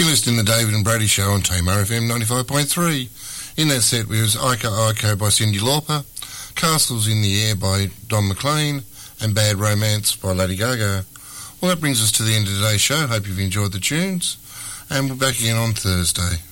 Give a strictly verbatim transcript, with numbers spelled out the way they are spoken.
You're listening to the David and Brady Show on Tamar F M ninety-five point three. In that set was Ico Ico by Cyndi Lauper, Castles in the Air by Don McLean, and Bad Romance by Lady Gaga. Well, that brings us to the end of today's show. Hope you've enjoyed the tunes, and we're back again on Thursday.